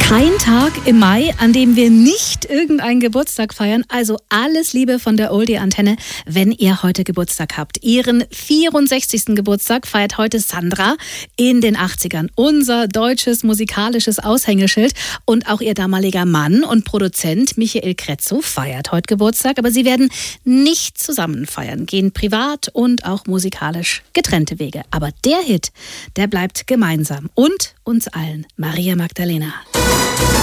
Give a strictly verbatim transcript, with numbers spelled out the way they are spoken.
Kein Tag im Mai, an dem wir nicht irgendeinen Geburtstag feiern. Also alles Liebe von der Oldie-Antenne, wenn ihr heute Geburtstag habt. Ihren vierundsechzigsten Geburtstag feiert heute Sandra in den achtzigern. Unser deutsches musikalisches Aushängeschild. Und auch ihr damaliger Mann und Produzent Michael Kretzow feiert heute Geburtstag. Aber sie werden nicht zusammen feiern, gehen privat und auch musikalisch getrennte Wege. Aber der Hit, der bleibt gemeinsam. Und uns allen, Maria Magdalena.